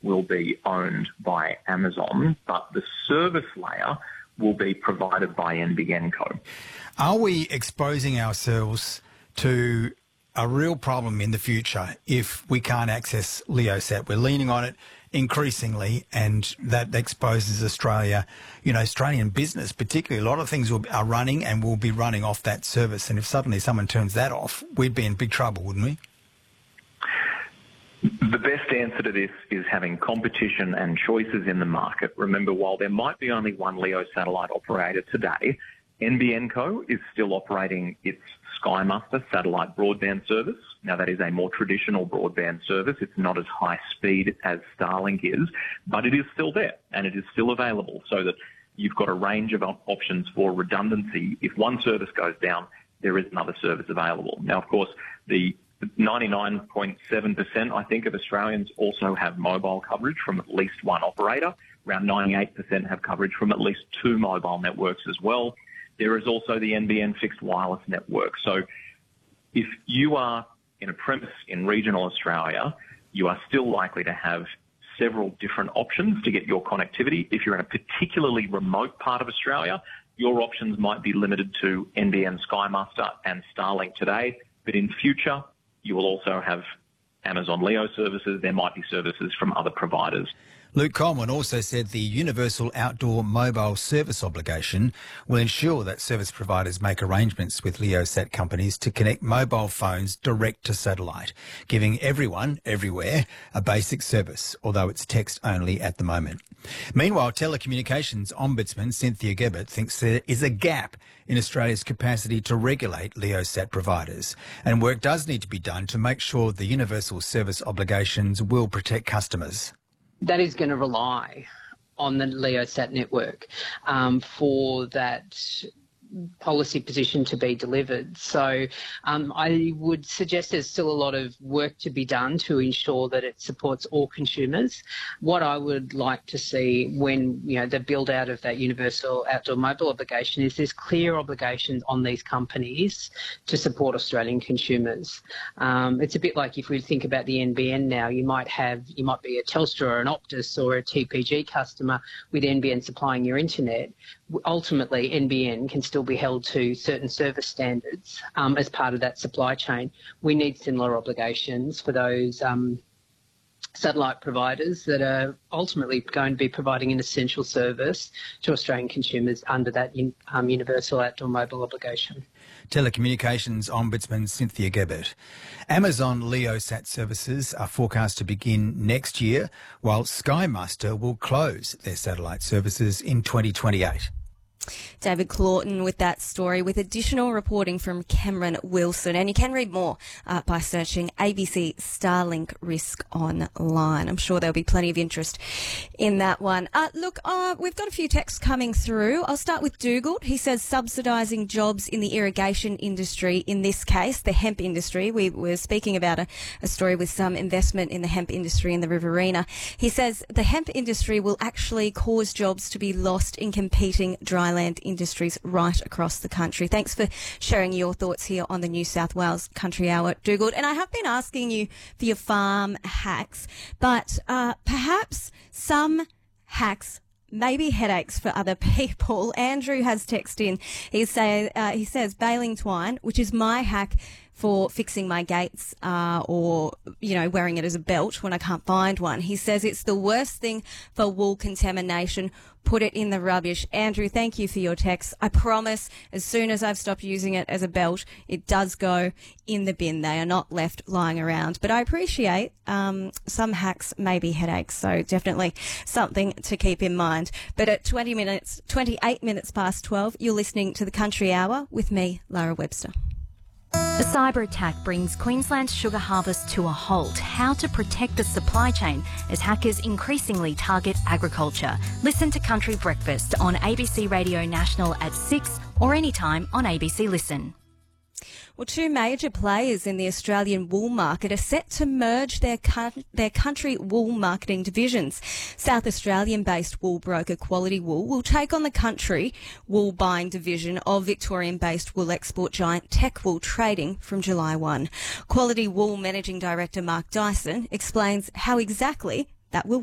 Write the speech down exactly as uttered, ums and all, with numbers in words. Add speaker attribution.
Speaker 1: will be owned by Amazon, but the service layer will be provided by N B N Co.
Speaker 2: Are we exposing ourselves to a real problem in the future if we can't access LeoSat? We're leaning on it increasingly, and that exposes Australia, you know, Australian business particularly. A lot of things will, are running and will be running off that service, and if suddenly someone turns that off, we'd be in big trouble, wouldn't we?
Speaker 1: The best answer to this is having competition and choices in the market. Remember, while there might be only one LEO satellite operator today, N B N Co is still operating its Sky Muster satellite broadband service. Now, that is a more traditional broadband service. It's not as high speed as Starlink is, but it is still there and it is still available, so that you've got a range of op- options for redundancy. If one service goes down, there is another service available. Now, of course, the ninety-nine point seven percent, I think, of Australians also have mobile coverage from at least one operator. Around ninety-eight percent have coverage from at least two mobile networks as well. There is also the N B N fixed wireless network. So if you are in a premise in regional Australia, you are still likely to have several different options to get your connectivity. If you're in a particularly remote part of Australia, your options might be limited to N B N Sky Muster and Starlink today, but in future, you will also have Amazon Leo services. There might be services from other providers.
Speaker 2: Luke Coleman also said the Universal Outdoor Mobile Service Obligation will ensure that service providers make arrangements with LeoSat companies to connect mobile phones direct to satellite, giving everyone, everywhere, a basic service, although it's text only at the moment. Meanwhile, Telecommunications Ombudsman Cynthia Gebbett thinks there is a gap in Australia's capacity to regulate LeoSat providers, and work does need to be done to make sure the universal service obligations will protect customers.
Speaker 3: That is going to rely on the LeoSat network um, for that policy position to be delivered. So um, I would suggest there's still a lot of work to be done to ensure that it supports all consumers. What I would like to see when, you know, the build out of that universal outdoor mobile obligation is there's clear obligations on these companies to support Australian consumers. Um, it's a bit like if we think about the N B N now, you might have, you might be a Telstra or an Optus or a T P G customer with N B N supplying your internet. Ultimately, N B N can still be held to certain service standards um, as part of that supply chain. We need similar obligations for those um, satellite providers that are ultimately going to be providing an essential service to Australian consumers under that in, um, universal outdoor mobile obligation.
Speaker 2: Telecommunications Ombudsman Cynthia Gebbett. Amazon LeoSat services are forecast to begin next year, while Sky Muster will close their satellite services in twenty twenty-eight.
Speaker 4: David Claughton with that story, with additional reporting from Cameron Wilson. And you can read more uh, by searching A B C Starlink Risk online. I'm sure there'll be plenty of interest in that one. Uh, look, uh, we've got a few texts coming through. I'll start with Dougal. He says subsidising jobs in the irrigation industry, in this case, the hemp industry. We were speaking about a, a story with some investment in the hemp industry in the Riverina. He says the hemp industry will actually cause jobs to be lost in competing dry land industries right across the country. Thanks for sharing your thoughts here on the New South Wales Country Hour, Dougal. And I have been asking you for your farm hacks, but uh, perhaps some hacks, maybe headaches for other people. Andrew has texted in. He, say, uh, he says baling twine, which is my hack for fixing my gates uh, or, you know, wearing it as a belt when I can't find one. He says it's the worst thing for wool contamination. Put it in the rubbish. Andrew, thank you for your text. I promise as soon as I've stopped using it as a belt, it does go in the bin. They are not left lying around. But I appreciate um, some hacks may be headaches, so definitely something to keep in mind. But at twenty minutes, twenty-eight minutes past twelve, you're listening to the Country Hour with me, Lara Webster.
Speaker 5: The cyber attack brings Queensland's sugar harvest to a halt. How to protect the supply chain as hackers increasingly target agriculture. Listen to Country Breakfast on A B C Radio National at six or anytime on A B C Listen.
Speaker 4: Well, two major players in the Australian wool market are set to merge their co- their country wool marketing divisions. South Australian-based wool broker Quality Wool will take on the country wool buying division of Victorian-based wool export giant Tech Wool Trading from July first. Quality Wool Managing Director Mark Dyson explains how exactly that will work.